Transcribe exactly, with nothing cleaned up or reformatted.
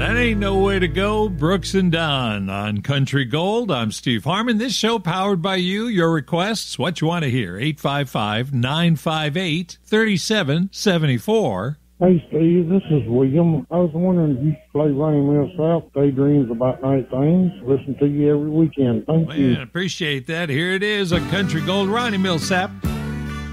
That ain't no way to go. Brooks and Dunn on Country Gold. I'm Steve Harmon. This show powered by you. Your requests, what you want to hear. eight five five, nine five eight, three seven seven four. Hey, Steve, this is William. I was wondering if you should play Ronnie Mills South, Daydreams About Night Things. Listen to you every weekend. Thank Man, you. appreciate that. Here it is, a Country Gold Ronnie Millsap.